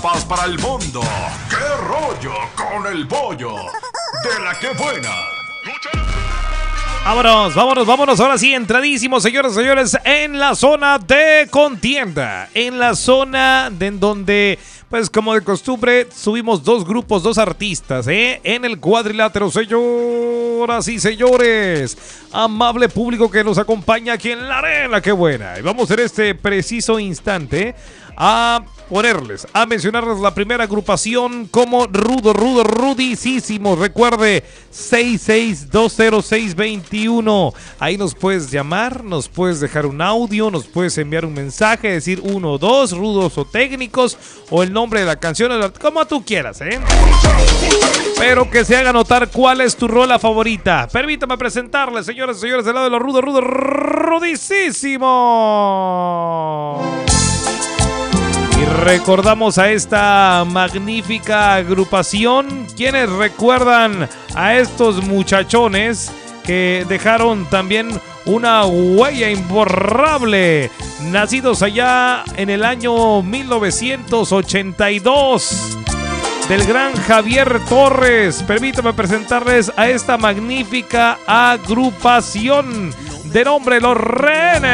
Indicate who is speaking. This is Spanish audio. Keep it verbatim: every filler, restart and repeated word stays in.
Speaker 1: Paz para el mundo. ¡Qué rollo con el pollo! ¡De la que buena!
Speaker 2: Vámonos, vámonos, vámonos. Ahora sí, entradísimos, señores, señores, en la zona de contienda. En la zona de en donde, pues como de costumbre, subimos dos grupos, dos artistas, ¿eh? En el cuadrilátero, señoras y señores. Amable público que nos acompaña aquí en la arena, qué buena. Y vamos en este preciso instante a ponerles, a mencionarles la primera agrupación como Rudo, Rudo, Rudicísimo. Recuerde, seis seis dos cero seis dos uno. Ahí nos puedes llamar, nos puedes dejar un audio, nos puedes enviar un mensaje, decir uno, dos, rudos o técnicos, o el nombre de la canción, como tú quieras, ¿eh? Pero que se haga notar cuál es tu rola favorita. Permítame presentarles, señores y señores, del lado de los Rudo, Rudo, Rudicísimo. Y recordamos a esta magnífica agrupación. ¿Quiénes recuerdan a estos muchachones que dejaron también una huella imborrable? Nacidos allá en el año mil novecientos ochenta y dos. Del gran Javier Torres. Permítame presentarles a esta magnífica agrupación de nombre Los Rehenes.